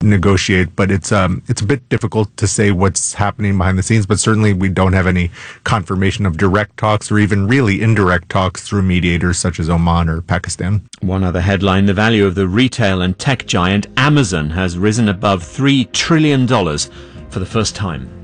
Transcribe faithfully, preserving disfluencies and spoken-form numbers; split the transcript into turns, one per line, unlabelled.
negotiate, but it's um it's a bit difficult to say what's happening behind the scenes. But certainly we don't have any confirmation of direct talks or even really indirect talks through mediators such as Oman or Pakistan.
One other headline: the value of the retail and tech giant Amazon has risen above three trillion dollars for the first time.